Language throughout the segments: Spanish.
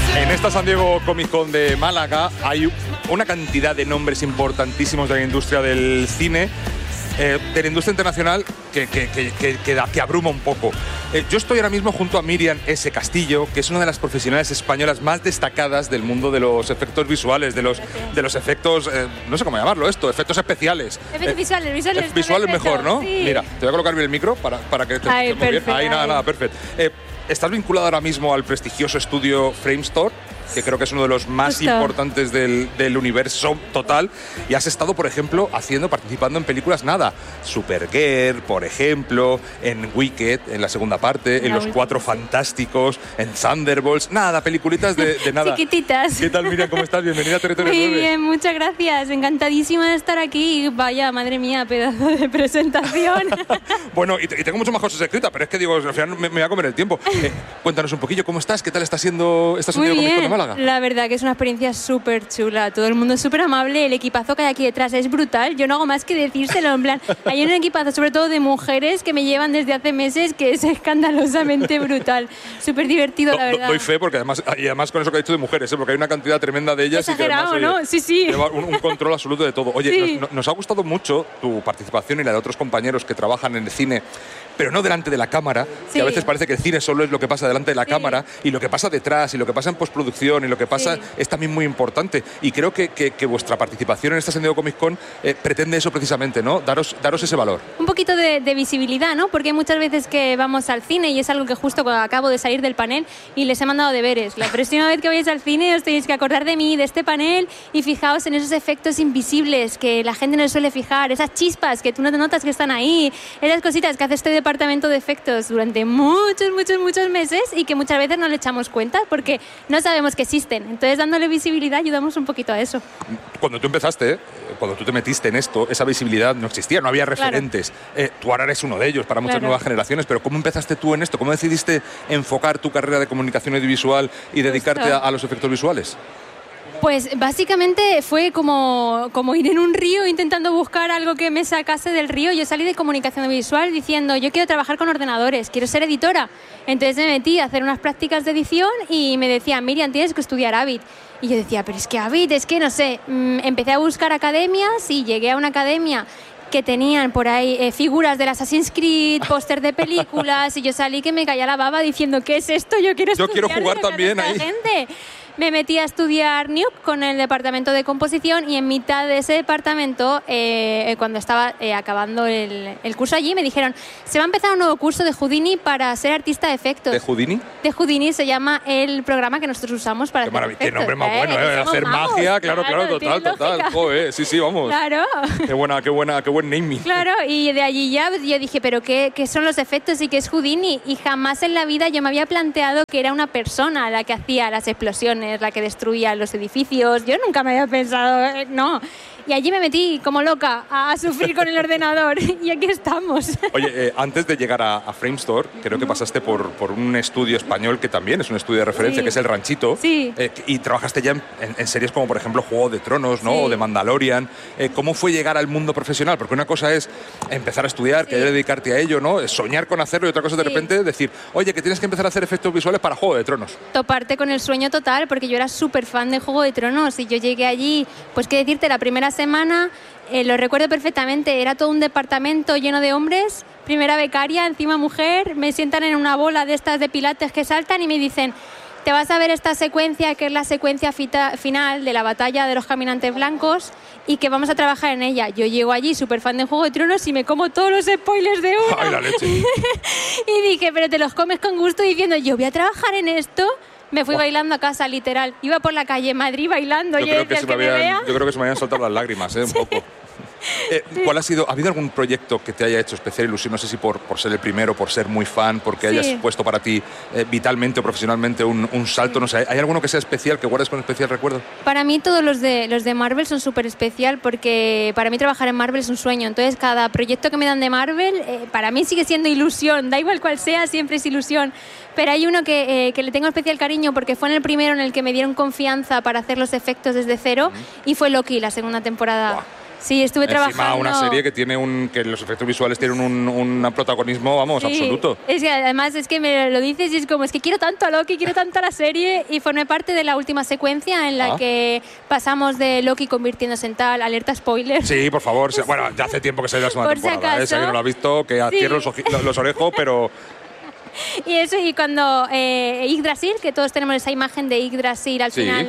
En esta San Diego Comic Con de Málaga hay una cantidad de nombres importantísimos de la industria del cine, de la industria internacional, que abruma un poco. Yo estoy ahora mismo junto a Miriam S. Castillo, que es una de las profesionales españolas más destacadas del mundo de los efectos visuales, de los efectos, no sé cómo llamarlo esto, efectos especiales. Efectos visuales. Visuales mejor, ¿no? Sí. Mira, te voy a colocar bien el micro para que te escuches muy bien. Ahí, nada, perfecto. Estás vinculado ahora mismo al prestigioso estudio Framestore, que creo que es uno de los más importantes del universo total, y has estado, por ejemplo, participando en películas Supergirl, por ejemplo, en Wicked, en la segunda parte, en Los Cuatro Fantásticos, en Thunderbolts, peliculitas de nada. Chiquititas. ¿Qué tal, Miriam? ¿Cómo estás? Bienvenida a Territorio 9. Muy bien, muchas gracias. Encantadísima de estar aquí. Vaya, madre mía, pedazo de presentación. Bueno, y tengo muchas más cosas escritas, pero es que digo, al final me voy a comer el tiempo. Cuéntanos un poquillo, ¿cómo estás? ¿Qué tal está siendo esta San Diego Comic Con de Málaga? La verdad que es una experiencia súper chula. Todo el mundo es súper amable. El equipazo que hay aquí detrás es brutal. Yo no hago más que decírselo. En plan, hay un equipazo, sobre todo de mujeres, que me llevan desde hace meses, que es escandalosamente brutal. Súper divertido, la verdad. Doy fe, porque además con eso que has dicho de mujeres, porque hay una cantidad tremenda de ellas. Exagerado, y que además, ¿no? Sí. Lleva un control absoluto de todo. Oye, sí. nos ha gustado mucho tu participación y la de otros compañeros que trabajan en el cine, pero no delante de la cámara, que a veces parece que el cine solo es lo que pasa delante de la cámara, y lo que pasa detrás, y lo que pasa en postproducción, y lo que pasa es también muy importante. Y creo que vuestra participación en esta San Diego Comic Con pretende eso precisamente, ¿no? Daros ese valor. Un poquito de visibilidad, ¿no? Porque hay muchas veces que vamos al cine, y es algo que justo acabo de salir del panel y les he mandado deberes. La próxima vez que vayáis al cine os tenéis que acordar de mí, de este panel, y fijaos en esos efectos invisibles que la gente no se suele fijar, esas chispas que tú no te notas que están ahí, esas cositas que hace este departamento de efectos durante muchos meses, y que muchas veces no le echamos cuenta porque no sabemos que existen. Entonces, dándole visibilidad ayudamos un poquito a eso. Cuando tú empezaste, cuando tú te metiste en esto, esa visibilidad no existía, no había referentes. Claro. Tú ahora eres uno de ellos para muchas nuevas generaciones, pero ¿cómo empezaste tú en esto? ¿Cómo decidiste enfocar tu carrera de comunicación audiovisual y dedicarte a los efectos visuales? Pues básicamente fue como ir en un río intentando buscar algo que me sacase del río. Yo salí de comunicación visual diciendo, yo quiero trabajar con ordenadores, quiero ser editora. Entonces me metí a hacer unas prácticas de edición y me decían, Miriam, tienes que estudiar Avid. Y yo decía, pero es que Avid, es que no sé. Empecé a buscar academias y llegué a una academia que tenían por ahí figuras del Assassin's Creed, póster de películas, y yo salí que me caía la baba diciendo, ¿qué es esto? Yo quiero jugar también ahí. Gente. Me metí a estudiar NUC con el departamento de composición, y en mitad de ese departamento, cuando estaba acabando el curso allí, me dijeron, se va a empezar un nuevo curso de Houdini para ser artista de efectos. ¿De Houdini? De Houdini se llama el programa que nosotros usamos para hacer efectos. Qué nombre más bueno, hacer magia, claro, total. Joder, sí, vamos. Claro. Qué buen naming. Claro, y de allí ya yo dije, pero ¿qué son los efectos y qué es Houdini? Y jamás en la vida yo me había planteado que era una persona la que hacía las explosiones, la que destruía los edificios. Yo nunca me había pensado, no. Y allí me metí como loca a sufrir con el ordenador, y aquí estamos. Oye, antes de llegar a Framestore, creo que pasaste por un estudio español que también es un estudio de referencia, que es El Ranchito. Sí. Y trabajaste ya en series como, por ejemplo, Juego de Tronos, ¿no? O de Mandalorian. ¿Cómo fue llegar al mundo profesional? Porque una cosa es empezar a estudiar, querer dedicarte a ello, ¿no? Soñar con hacerlo, y otra cosa es de repente decir, oye, que tienes que empezar a hacer efectos visuales para Juego de Tronos. Toparte con el sueño total, porque yo era súper fan de Juego de Tronos, y yo llegué allí, pues qué decirte, la primera semana, lo recuerdo perfectamente, era todo un departamento lleno de hombres, primera becaria, encima mujer, me sientan en una bola de estas de pilates que saltan y me dicen, te vas a ver esta secuencia, que es la secuencia final de la batalla de los caminantes blancos, y que vamos a trabajar en ella. Yo llego allí súper fan de Juego de Tronos y me como todos los spoilers de uno. ¡Ay, la leche! Y dije, pero te los comes con gusto, diciendo, yo voy a trabajar en esto. Me fui bailando a casa, literal. Iba por la calle Madrid bailando. Yo creo que se me habían soltado las lágrimas, un poco. ¿Cuál ha habido algún proyecto que te haya hecho especial ilusión? No sé si por ser el primero, por ser muy fan, porque hayas puesto para ti vitalmente o profesionalmente un salto, no sé. ¿Hay alguno que sea especial, que guardes con especial recuerdo? Para mí todos los de Marvel son súper especial, porque para mí trabajar en Marvel es un sueño. Entonces cada proyecto que me dan de Marvel, para mí sigue siendo ilusión. Da igual cuál sea, siempre es ilusión. Pero hay uno que le tengo especial cariño, porque fue en el primero en el que me dieron confianza para hacer los efectos desde cero, y fue Loki, la segunda temporada. Sí, estuve trabajando... una serie que tiene que los efectos visuales tienen un protagonismo, vamos, absoluto. Es que además es que me lo dices y es como, es que quiero tanto a Loki, quiero tanto a la serie, y formé parte de la última secuencia en la que pasamos de Loki convirtiéndose en tal, alerta spoiler. Sí, por favor, bueno, ya hace tiempo que se ha ido la segunda temporada, si alguien no lo ha visto, que cierre los orejos, pero... Y eso, y cuando Yggdrasil, que todos tenemos esa imagen de Yggdrasil al final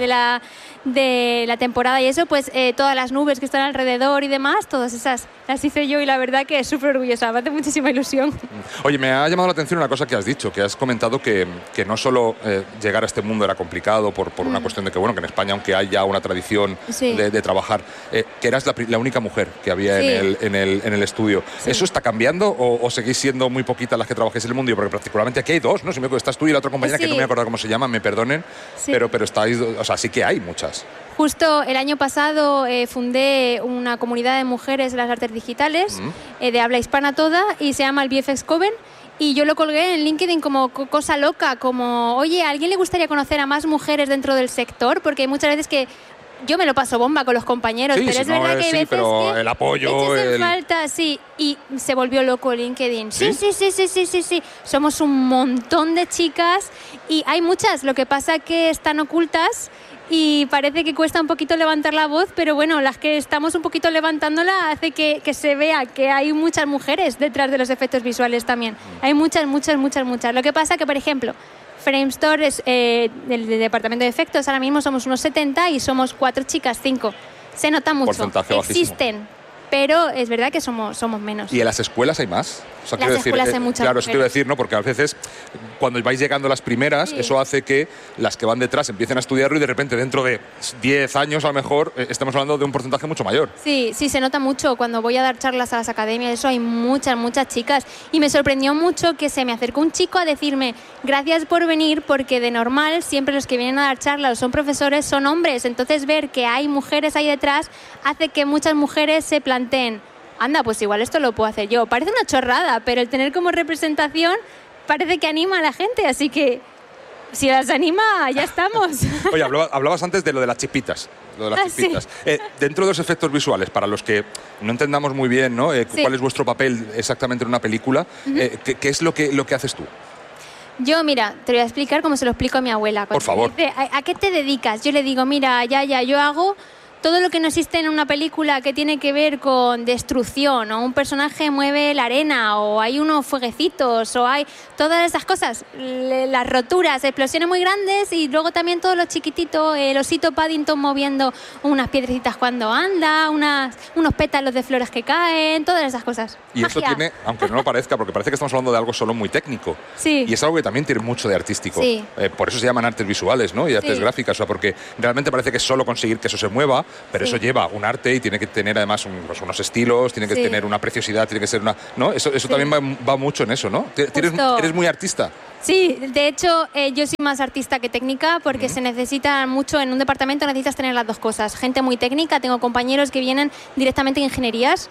de la temporada y eso, pues todas las nubes que están alrededor y demás, todas esas las hice yo y la verdad que es súper orgullosa, me hace muchísima ilusión. Oye, me ha llamado la atención una cosa que has dicho, que has comentado que no solo llegar a este mundo era complicado por una cuestión de que, bueno, que en España, aunque hay ya una tradición de trabajar, que eras la única mujer que había en el estudio. Sí. ¿Eso está cambiando o seguís siendo muy poquitas las que trabajáis en el mundo? Porque particularmente aquí hay dos, ¿no? Si me acuerdo, estás tú y la otra compañera que no me acuerdo cómo se llama, me perdonen, pero estáis, o sea, sí que hay muchas. Justo el año pasado fundé una comunidad de mujeres de las artes digitales, de habla hispana toda, y se llama el VFX Coven, y yo lo colgué en LinkedIn como cosa loca, como, oye, ¿a alguien le gustaría conocer a más mujeres dentro del sector? Porque hay muchas veces que yo me lo paso bomba con los compañeros, pero es verdad que hay veces pero que el apoyo, falta, y se volvió loco LinkedIn. Sí. Somos un montón de chicas y hay muchas, lo que pasa que están ocultas y parece que cuesta un poquito levantar la voz, pero bueno, las que estamos un poquito levantándola hace que se vea que hay muchas mujeres detrás de los efectos visuales también. Hay muchas. Lo que pasa que, por ejemplo, Framestore es del departamento de efectos, ahora mismo somos unos 70 y somos 4 chicas, 5. Se nota mucho. Porcentaje existen, bajísimo. Pero es verdad que somos menos. ¿Y en las escuelas hay más? O sea, las escuelas hay muchas claro, mujeres. eso te iba a decir, ¿no? Porque a veces, cuando vais llegando las primeras, eso hace que las que van detrás empiecen a estudiarlo y de repente, dentro de 10 años, a lo mejor, estamos hablando de un porcentaje mucho mayor. Sí, se nota mucho. Cuando voy a dar charlas a las academias, eso hay muchas chicas. Y me sorprendió mucho que se me acercó un chico a decirme, gracias por venir, porque de normal, siempre los que vienen a dar charlas o son profesores son hombres. Entonces, ver que hay mujeres ahí detrás hace que muchas mujeres se planteen, anda, pues igual esto lo puedo hacer yo. Parece una chorrada, pero el tener como representación parece que anima a la gente, así que si las anima, ya estamos. Oye, hablabas antes de lo de las chispitas. Chispitas. Sí. Dentro de los efectos visuales, para los que no entendamos muy bien, ¿no? ¿Cuál es vuestro papel exactamente en una película? ¿Qué es lo que haces tú? Yo, mira, te voy a explicar como se lo explico a mi abuela. Por favor. Me dice, ¿a qué te dedicas? Yo le digo, mira, yo hago todo lo que no existe en una película que tiene que ver con destrucción, o un personaje mueve la arena, o hay unos fueguecitos, o hay todas esas cosas, las roturas, explosiones muy grandes, y luego también todo lo chiquitito, el osito Paddington moviendo unas piedrecitas cuando anda, unos pétalos de flores que caen, todas esas cosas. Y Magia. esto tiene, aunque no lo parezca, porque parece que estamos hablando de algo solo muy técnico. Sí. Y es algo que también tiene mucho de artístico. Sí. Por eso se llaman artes visuales, ¿no? Y artes gráficas, o sea, porque realmente parece que es solo conseguir que eso se mueva, pero eso lleva un arte y tiene que tener además unos estilos, tiene que tener una preciosidad, tiene que ser una... ¿no? Eso también va mucho en eso, ¿no? ¿Eres muy artista? Sí, de hecho yo soy más artista que técnica porque se necesita mucho, en un departamento necesitas tener las dos cosas. Gente muy técnica, tengo compañeros que vienen directamente de ingenierías,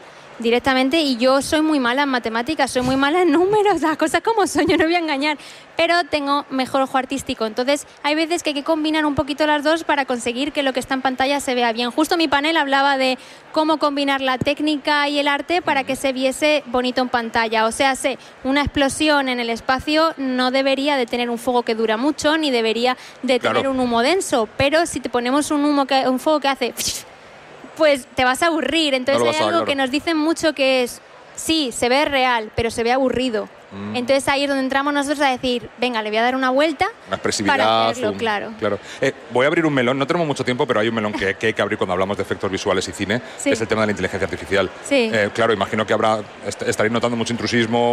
y yo soy muy mala en matemáticas, soy muy mala en números, las cosas como son, yo no voy a engañar, pero tengo mejor ojo artístico. Entonces hay veces que hay que combinar un poquito las dos para conseguir que lo que está en pantalla se vea bien. Justo mi panel hablaba de cómo combinar la técnica y el arte para que se viese bonito en pantalla. O sea, una explosión en el espacio no debería de tener un fuego que dura mucho, ni debería de tener un humo denso, pero si te ponemos un fuego que hace... pues te vas a aburrir. Entonces hay algo que nos dicen mucho que es, sí, se ve real, pero se ve aburrido. Entonces ahí es donde entramos nosotros a decir, venga, le voy a dar una vuelta una expresividad, para hacerlo, claro. Voy a abrir un melón, no tenemos mucho tiempo, pero hay un melón que hay que abrir cuando hablamos de efectos visuales y cine, que es el tema de la inteligencia artificial. Claro, imagino que estaréis notando mucho intrusismo,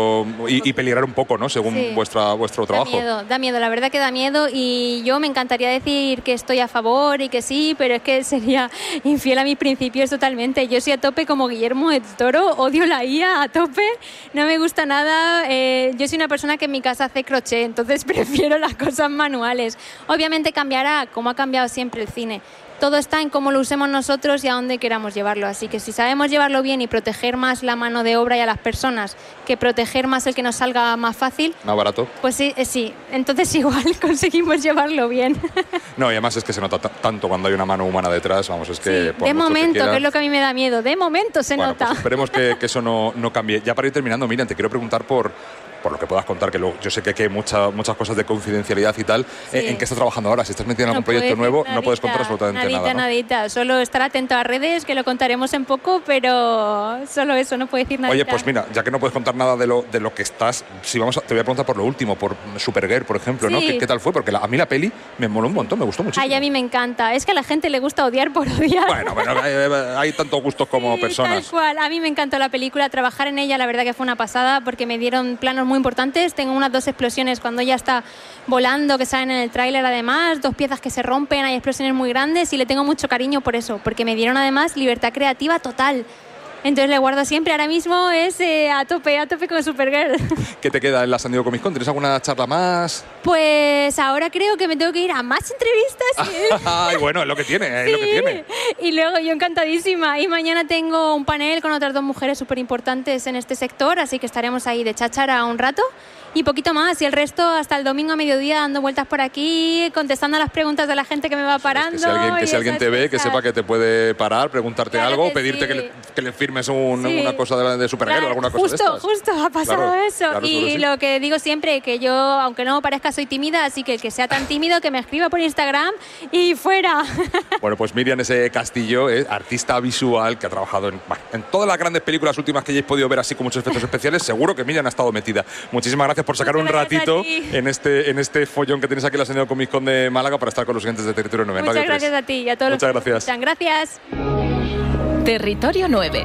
y peligrar un poco, ¿no? Según vuestro trabajo. Da miedo, la verdad que da miedo, y yo me encantaría decir que estoy a favor y que sí, pero es que sería infiel a mis principios totalmente. Yo soy a tope como Guillermo del Toro, odio la IA a tope, no me gusta nada. Yo soy una persona que en mi casa hace crochet, entonces prefiero las cosas manuales. Obviamente cambiará, como ha cambiado siempre el cine, todo está en cómo lo usemos nosotros y a dónde queramos llevarlo. Así que si sabemos llevarlo bien y proteger más la mano de obra y a las personas que proteger más el que nos salga más fácil, más barato, pues sí, entonces igual conseguimos llevarlo bien. No, y además es que se nota tanto cuando hay una mano humana detrás, vamos, es que... Sí, de momento, que es lo que a mí me da miedo, de momento se nota. Pues esperemos que eso no cambie. Ya para ir terminando, Miriam, te quiero preguntar por lo que puedas contar, que yo sé que hay muchas cosas de confidencialidad y tal. Sí. ¿En qué estás trabajando ahora? Si estás metida en algún proyecto nuevo, no puedes contar absolutamente nada, ¿no? Nadita. Solo estar atento a redes, que lo contaremos en poco, pero solo eso, no puedo decir nada. Oye, pues mira, ya que no puedes contar nada de lo que estás, te voy a preguntar por lo último, por Supergirl, por ejemplo, ¿no? ¿Qué tal fue? Porque a mí la peli me moló un montón, me gustó muchísimo. Ay, a mí me encanta. Es que a la gente le gusta odiar por odiar. Bueno, hay tantos gustos como personas. Tal cual. A mí me encantó la película, trabajar en ella, la verdad que fue una pasada, porque me dieron planos muy importantes. Tengo unas 2 explosiones cuando ella está volando, que salen en el tráiler además, 2 piezas que se rompen, hay explosiones muy grandes y le tengo mucho cariño por eso, porque me dieron además libertad creativa total. Entonces le guardo siempre. Ahora mismo es a tope con Supergirl. ¿Qué te queda en la San Diego Comic Con? ¿Tienes alguna charla más? Pues ahora creo que me tengo que ir a más entrevistas. Ay, bueno, es lo que tiene, es lo que tiene. Y luego yo encantadísima. Y mañana tengo un panel con otras 2 mujeres súper importantes en este sector, así que estaremos ahí de cháchara un rato. Y poquito más, y el resto hasta el domingo a mediodía dando vueltas por aquí, contestando a las preguntas de la gente que me va parando. Que si alguien te ve, que sepa que te puede parar, preguntarte algo, pedirte que le firmes una cosa de Supergirl o alguna cosa de estas. Justo, ha pasado eso. Y lo que digo siempre, que yo, aunque no parezca, soy tímida, así que el que sea tan tímido, que me escriba por Instagram y fuera. Bueno, pues Miriam ese Castillo es artista visual que ha trabajado en todas las grandes películas últimas que hayáis podido ver, así con muchos efectos especiales. Seguro que Miriam ha estado metida. Muchísimas gracias por sacar un ratito en este follón que tienes aquí en la San Diego Comic Con de Málaga para estar con los oyentes de Territorio 9. Muchas gracias a ti y a todos los que nos escuchan. Gracias. Territorio 9.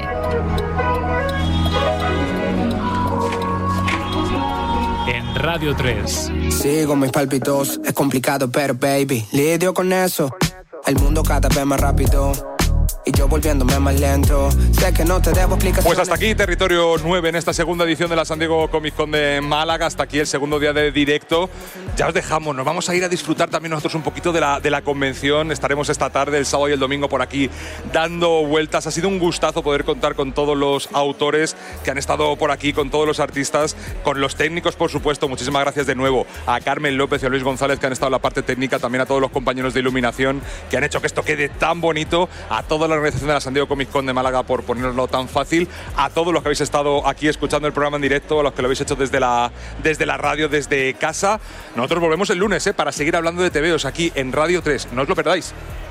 En Radio 3. Sigo mis pálpitos, es complicado, pero baby, lidio con eso. El mundo cada vez más rápido y yo volviéndome más lento. Sé que no te debo explicaciones. Pues hasta aquí Territorio 9 en esta segunda edición de la San Diego Comic Con de Málaga. Hasta aquí el segundo día de directo. Ya os dejamos, nos vamos a ir a disfrutar también nosotros un poquito de la convención. Estaremos esta tarde, el sábado y el domingo por aquí dando vueltas. Ha sido un gustazo poder contar con todos los autores que han estado por aquí, con todos los artistas, con los técnicos, por supuesto. Muchísimas gracias de nuevo a Carmen López y a Luis González, que han estado en la parte técnica, también a todos los compañeros de iluminación que han hecho que esto quede tan bonito, a toda la organización de la San Diego Comic Con de Málaga por ponerlo tan fácil, a todos los que habéis estado aquí escuchando el programa en directo, a los que lo habéis hecho desde la radio, desde casa. Nosotros volvemos el lunes para seguir hablando de TVOs aquí en Radio 3. No os lo perdáis.